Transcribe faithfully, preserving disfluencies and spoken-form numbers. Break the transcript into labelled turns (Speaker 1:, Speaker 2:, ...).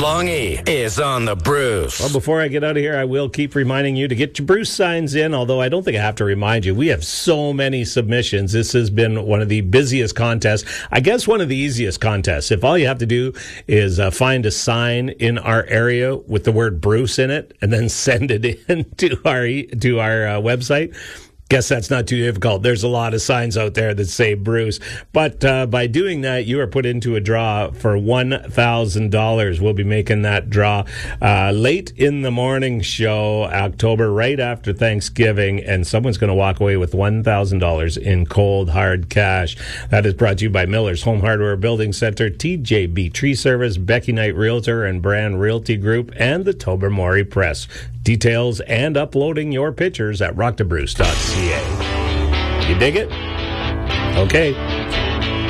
Speaker 1: Longy is on the Bruce.
Speaker 2: Well, before I get out of here, I will keep reminding you to get your Bruce signs in, although I don't think I have to remind you. We have so many submissions. This has been one of the busiest contests. I guess one of the easiest contests. If all you have to do is uh, find a sign in our area with the word Bruce in it and then send it in to our, to our uh, website, guess that's not too difficult. There's a lot of signs out there that say Bruce. But uh, by doing that, you are put into a draw for one thousand dollars. We'll be making that draw uh, late in the morning show, October, right after Thanksgiving. And someone's going to walk away with one thousand dollars in cold, hard cash. That is brought to you by Miller's Home Hardware Building Center, T J B Tree Service, Becky Knight Realtor and Brand Realty Group, and the Tobermory Press. Details and uploading your pictures at rock to bruce dot c a. You dig it? Okay.